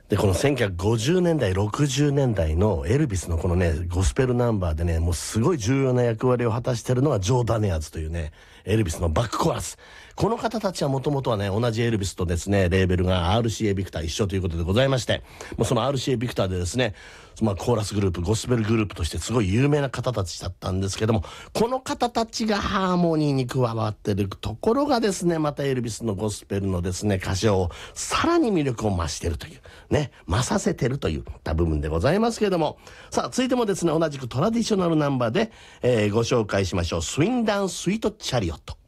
で、この1950年代、60年代のエルビスのこのね、ゴスペルナンバーでね、もうすごい重要な役割を果たしてるのがジョー・ダネアーズというね、エルビスのバックコーラス。この方たちはもともとはね、同じエルビスとですね、レーベルが RCA ビクター一緒ということでございまして、もうその RCA ビクターでですね、まあコーラスグループ、ゴスペルグループとしてすごい有名な方たちだったんですけども、この方たちがハーモニーに加わってるところがですね、またエルビスのゴスペルのですね、歌唱をさらに魅力を増してるという、ね、増させてるといった部分でございますけれども、さあ、続いてもですね、同じくトラディショナルナンバーで、ご紹介しましょう。スウィンダンスイートチャリオット。